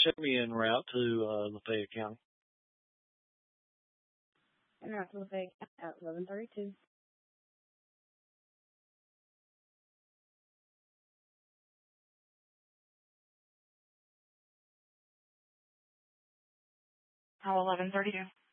Send me en route to Lafayette County. En route to Lafayette at 11:32. How 11:32?